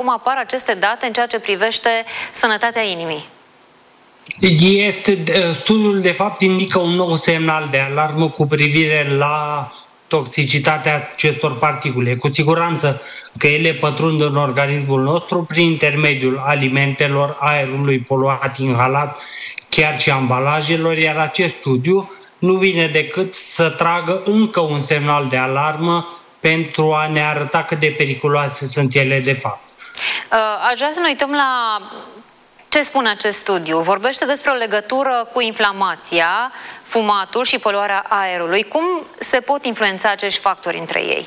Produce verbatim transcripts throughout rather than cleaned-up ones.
acum apar aceste date în ceea ce privește sănătatea inimii? Este, studiul de fapt indică un nou semnal de alarmă cu privire la toxicitatea acestor particule. Cu siguranță că ele pătrund în organismul nostru prin intermediul alimentelor, aerului poluat, inhalat, chiar și ambalajelor, iar acest studiu nu vine decât să tragă încă un semnal de alarmă pentru a ne arăta cât de periculoase sunt ele de fapt. Aș vrea să ne uităm la ce spune acest studiu. Vorbește despre o legătură cu inflamația, fumatul și poluarea aerului. Cum se pot influența acești factori între ei?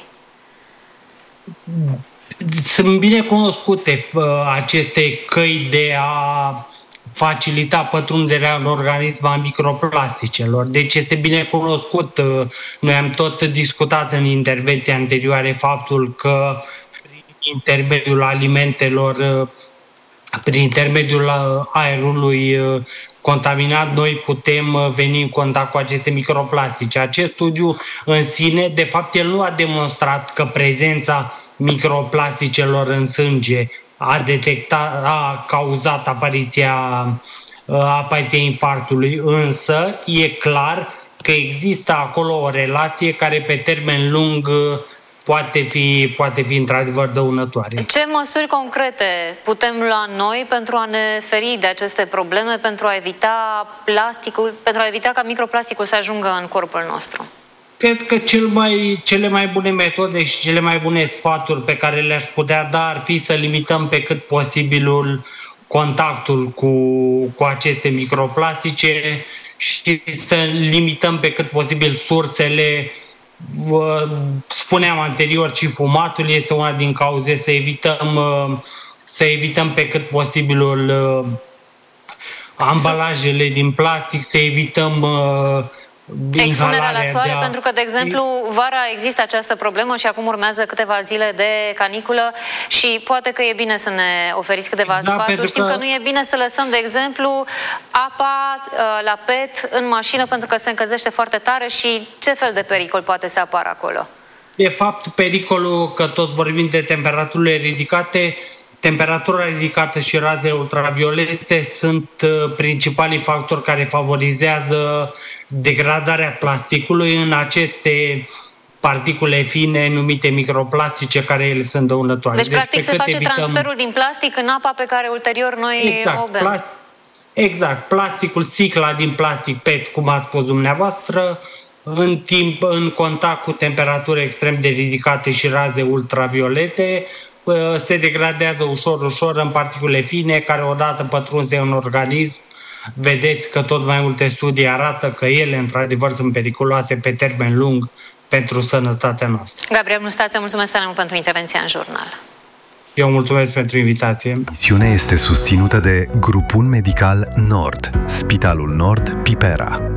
Sunt bine cunoscute aceste căi de a facilita pătrunderea în organism a microplasticelor. Deci este bine cunoscut. Noi am tot discutat în intervenții anterioare faptul că prin intermediul alimentelor, prin intermediul aerului contaminat, noi putem veni în contact cu aceste microplastice. Acest studiu în sine, de fapt, el nu a demonstrat că prezența microplasticelor în sânge a detectat, a cauzat apariția, apariția infarctului, însă e clar că există acolo o relație care pe termen lung poate fi, poate fi într-adevăr dăunătoare. Ce măsuri concrete putem lua noi pentru a ne feri de aceste probleme, pentru a evita plasticul, pentru a evita ca microplasticul să ajungă în corpul nostru? Cred că cel mai, cele mai bune metode și cele mai bune sfaturi pe care le-aș putea da ar fi să limităm pe cât posibilul contactul cu, cu aceste microplastice și să limităm pe cât posibil sursele. Spuneam anterior, și fumatul este una din cauze, să evităm, să evităm pe cât posibilul ambalajele din plastic, să evităm expunerea la soare, a... pentru că, de exemplu, vara există această problemă și acum urmează câteva zile de caniculă și poate că e bine să ne oferiți câteva da, sfaturi. Știm că... că nu e bine să lăsăm, de exemplu, apa la pet în mașină pentru că se încălzește foarte tare și ce fel de pericol poate să apară acolo? De fapt, pericolul, că tot vorbim de temperaturile ridicate, temperatura ridicată și razele ultraviolete sunt principalii factori care favorizează degradarea plasticului în aceste particule fine numite microplastice, care ele sunt dăunătoare. Deci, deci practic, se face evităm... transferul din plastic în apa pe care ulterior noi exact, o bem. Pla... Exact. Plasticul, sticla din plastic P E T, cum ați spus dumneavoastră, în timp, în contact cu temperaturi extrem de ridicate și raze ultraviolete, se degradează ușor, ușor în particule fine, care odată pătrunse în organism, vedeți că tot mai multe studii arată că ele, într-adevăr, sunt periculoase pe termen lung pentru sănătatea noastră. Gabriel Mustață, mulțumesc tare mult pentru intervenția în jurnal. Eu mulțumesc pentru invitație. Misiunea este susținută de Grupul Medical Nord, Spitalul Nord Pipera.